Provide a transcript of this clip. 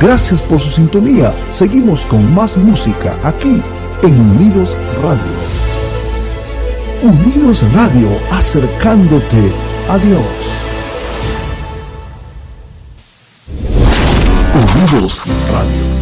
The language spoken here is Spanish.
Gracias por su sintonía. Seguimos con más música aquí en Unidos Radio. Unidos Radio, acercándote a Dios. Unidos Radio.